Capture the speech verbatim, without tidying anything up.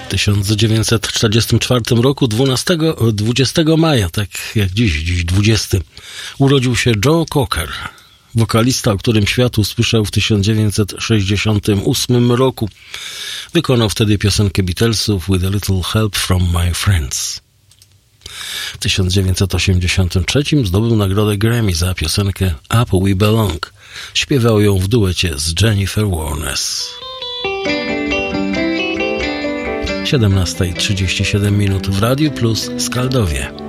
tysiąc dziewięćset czterdziestym czwartym roku, dwunastego, dwudziestego maja, tak jak dziś, dziś dwudziesty, urodził się Joe Cocker, wokalista, o którym świat usłyszał w tysiąc dziewięćset sześćdziesiątym ósmym roku. Wykonał wtedy piosenkę Beatlesów With a Little Help from My Friends. W tysiąc dziewięćset osiemdziesiątym trzecim zdobył nagrodę Grammy za piosenkę Up We Belong. Śpiewał ją w duecie z Jennifer Warnes. siedemnasta trzydzieści siedem minut w Radiu Plus Skaldowie.